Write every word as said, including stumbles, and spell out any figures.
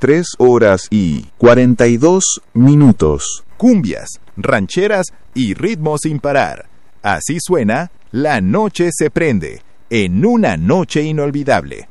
tres horas y cuarenta y dos minutos. Cumbias, rancheras y ritmos sin parar. Así suena La Noche se prende, en una noche inolvidable.